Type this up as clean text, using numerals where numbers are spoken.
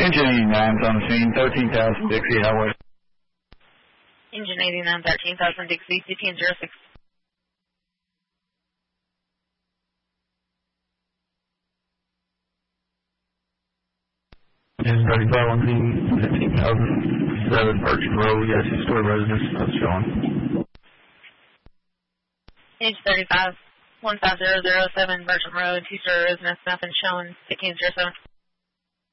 Engine 89's on the scene, 13,000 Dixie Highway. Engine 89, 13,000 Dixie, CTN 06. Engine 35 on scene, 15,007 Birch Road, yes, two-story residence, that's showing. Engine 35, 15007 Merchant Road, two-story residence, nothing showing, CTN 07.